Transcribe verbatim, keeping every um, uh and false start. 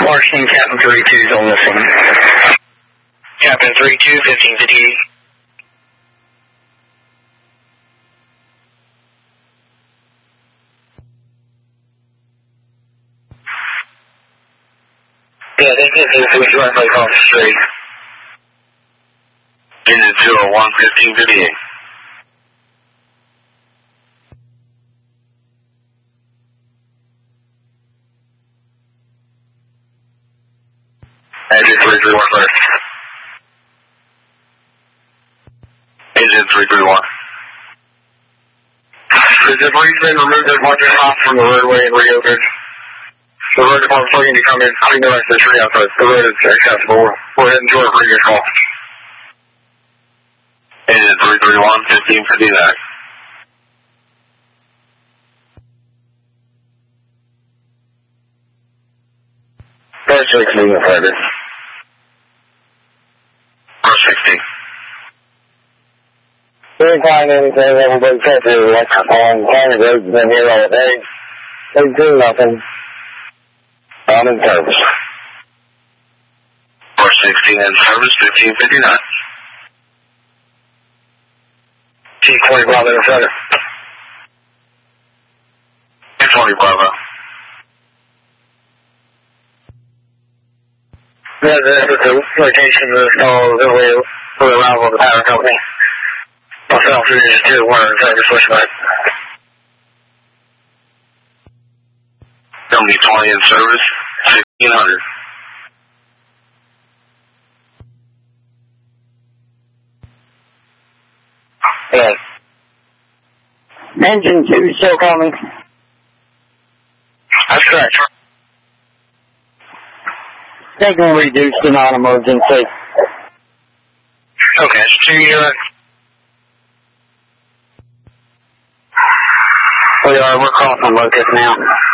Washington, Captain three two is on the scene. Captain three two, fifteen fifty-eight. Yeah, they did this with your right off the street. Engine two oh one, fifteen fifty-eight. Engine three three one, first. Engine three three one. The debris been removed as one off from the roadway and reopened. The road department's looking to come in, clean the rest of the tree out, but the road is accessible. We're heading to our previous call. Engine three three one, fifteen fifty-nine. Four sixteen, private. Four sixteen. We didn't find anything, everybody said they were like on county roads and been here all day. They do nothing. I'm in service. four sixteen in service, fifteen fifty-nine. T twenty Bravo in front of T twenty Bravo. Yeah, this is the location of the stall earlier for the arrival of the power company. Myself, who is two one in service, switchback. W twenty in service, sixteen hundred. Yeah. Engine two still coming. That's correct. They can reduce the non-emergency. Okay, so you're... We are, we're crossing Locust now.